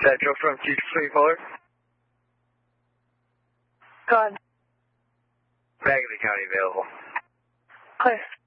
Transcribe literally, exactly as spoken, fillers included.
Central from two three four. Go ahead. Bagley County available. Clear.